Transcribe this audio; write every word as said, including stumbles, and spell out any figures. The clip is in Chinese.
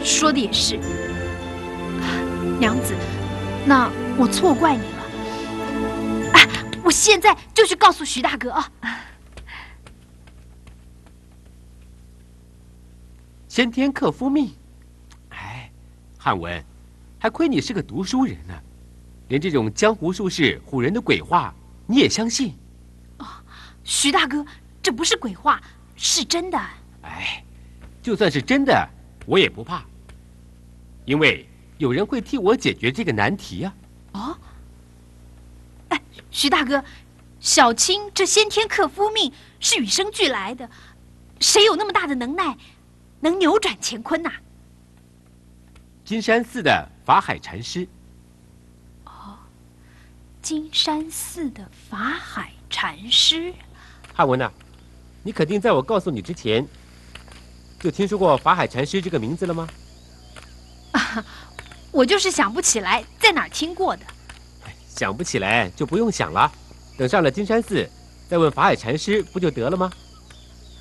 说的也是，娘子，那我错怪你了。哎，我现在就去告诉徐大哥啊！ 先天克夫命，哎，汉文，还亏你是个读书人呢，连这种江湖术士唬人的鬼话你也相信？ 哦，徐大哥，这不是鬼话，是真的。 哎，就算是真的，我也不怕，因为有人会替我解决这个难题啊。 哦，哎，徐大哥，小青这先天克夫命是与生俱来的，谁有那么大的能耐？能扭转乾坤呐、啊！ 金山寺的法海禅师。 哦，金山寺的法海禅师。 汉文呐、啊，你肯定在我告诉你之前，就听说过法海禅师这个名字了吗？ 啊，我就是想不起来在哪儿听过的。 想不起来就不用想了，等上了金山寺，再问法海禅师不就得了吗？